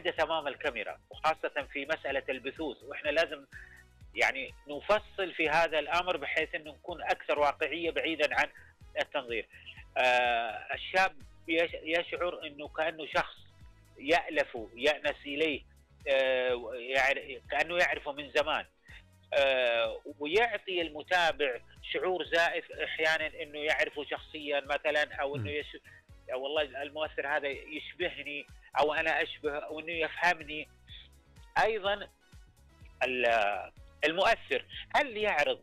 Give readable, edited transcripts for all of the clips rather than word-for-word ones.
يتحدث أمام الكاميرا، وخاصة في مسألة البثوث، وإحنا لازم يعني نفصل في هذا الأمر بحيث أنه نكون أكثر واقعية بعيدا عن التنظير. الشاب يشعر أنه كأنه شخص يألف يأنس إليه، كأنه يعرفه من زمان، ويعطي المتابع شعور زائف أحيانا أنه يعرفه شخصيا مثلا، أو أنه والله المؤثر هذا يشبهني أو أنا أشبه، أو أنه يفهمني. أيضا المؤثر هل يعرض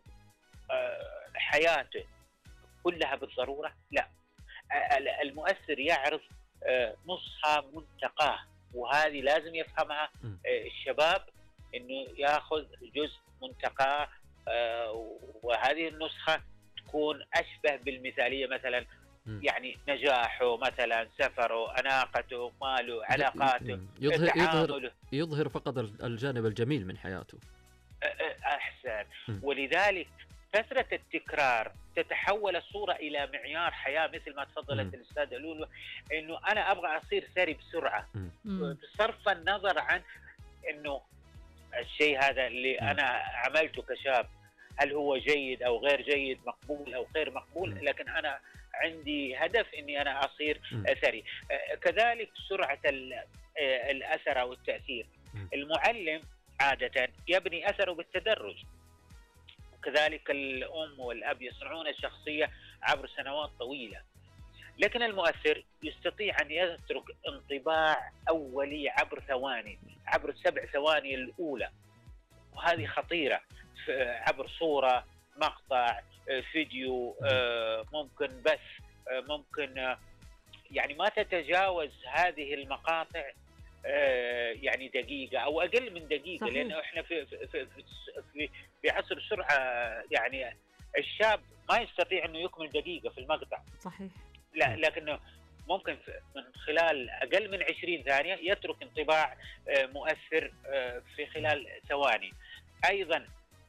حياته كلها بالضرورة؟ لا، المؤثر يعرض نسخة منتقاة، وهذه لازم يفهمها الشباب، انه ياخذ جزء منتقاه، وهذه النسخة تكون أشبه بالمثالية، مثلا يعني نجاحه، مثلا سفره، أناقته، ماله، علاقاته، يظهر فقط الجانب الجميل من حياته. أحسن. ولذلك كثرة التكرار تتحول الصورة إلى معيار حياة، مثل ما تفضلت الأستاذة لولو، إنه أنا أبغى أصير ثري بسرعة، بصرف النظر عن إنه الشيء هذا اللي أنا عملته كشاب هل هو جيد أو غير جيد، مقبول أو غير مقبول، لكن أنا عندي هدف إني أنا أصير ثري. كذلك سرعة الأثر أو التأثير. المعلم عادة يبني أثره بالتدرج، وكذلك الأم والأب يصنعون الشخصية عبر سنوات طويلة، لكن المؤثر يستطيع أن يترك انطباع أولي عبر ثواني، عبر 7 ثواني الأولى، وهذه خطيرة، عبر صورة، مقطع، فيديو، ممكن بث، ممكن يعني ما تتجاوز هذه المقاطع يعني دقيقة أو أقل من دقيقة. صحيح. لأنه إحنا في عصر السرعة، يعني الشاب ما يستطيع أنه يكمل دقيقة في المقطع. صحيح. لا، لكنه ممكن من خلال أقل من 20 ثانية يترك انطباع مؤثر في خلال ثواني. أيضا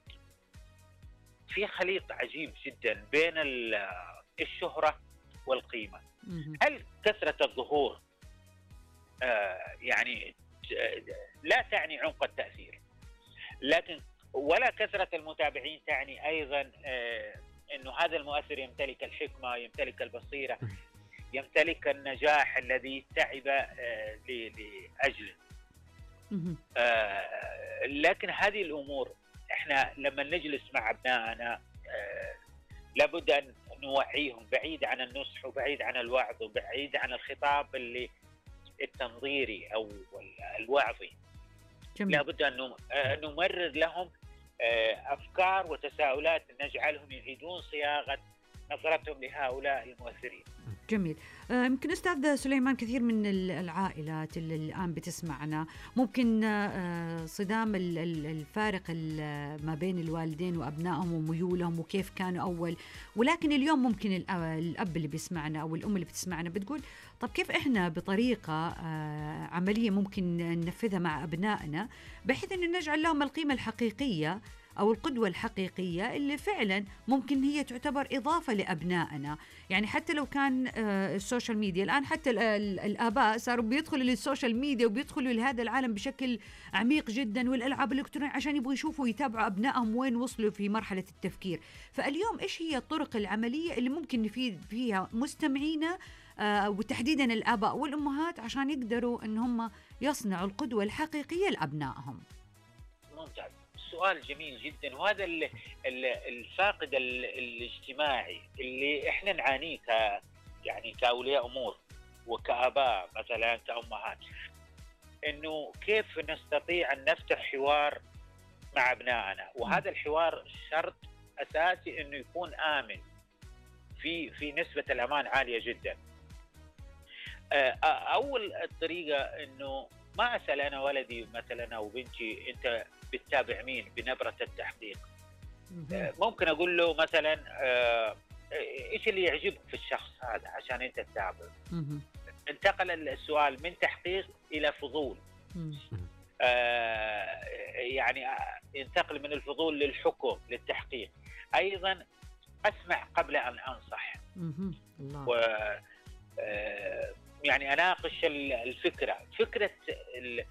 في خليط عجيب جدا بين الشهرة والقيمة. هل كثرة الظهور يعني لا تعني عمق التأثير، لكن ولا كثرة المتابعين تعني أيضا أنه هذا المؤثر يمتلك الحكمة، يمتلك البصيرة، يمتلك النجاح الذي تعب لأجله. لكن هذه الأمور إحنا لما نجلس مع أبنائنا لابد أن نوعيهم بعيد عن النصح وبعيد عن الوعظ وبعيد عن الخطاب اللي التنظيري أو الوعظي. جميل. لابد أن نمرر لهم أفكار وتساؤلات نجعلهم يعيدون صياغة نظرتهم لهؤلاء المؤثرين. جميل. يمكن أستاذ سليمان، كثير من العائلات اللي الآن بتسمعنا ممكن صدام الفارق ما بين الوالدين وأبنائهم وميولهم وكيف كانوا أول، ولكن اليوم ممكن الأب اللي بيسمعنا أو الأم اللي بتسمعنا بتقول طب كيف إحنا بطريقة عملية ممكن ننفذها مع أبنائنا بحيث أن نجعل لهم القيمة الحقيقية أو القدوة الحقيقية اللي فعلا ممكن هي تعتبر إضافة لأبنائنا. يعني حتى لو كان السوشيال ميديا الآن، حتى الآباء صاروا بيدخلوا للسوشيال ميديا وبيدخلوا لهذا العالم بشكل عميق جدا، والألعاب الإلكترونية عشان يبغوا يشوفوا ويتابعوا أبنائهم وين وصلوا في مرحلة التفكير. فاليوم إيش هي الطرق العملية اللي ممكن نفيد فيها مستمعينا وتحديدا الآباء والأمهات عشان يقدروا إن هم يصنعوا القدوة الحقيقية لأبنائهم؟ ممتاز، سؤال جميل جدا، وهذا الفاقد الاجتماعي اللي احنا نعانيه يعني كأولياء أمور وكآباء مثلا كأمهات، إنه كيف نستطيع أن نفتح حوار مع أبنائنا، وهذا الحوار شرط أساسي إنه يكون آمن، في نسبة الأمان عالية جدا. أول طريقة إنه ما أسأل أنا ولدي مثلا أو بنتي أنت بتتابع مين بنبرة التحقيق. ممكن أقول له مثلا إيش اللي يعجبك في الشخص هذا عشان أنت تتابعه. انتقل السؤال من تحقيق إلى فضول. يعني ينتقل من الفضول للحكم للتحقيق. أيضا أسمع قبل أن أنصح. يعني أناقش الفكرة، فكرة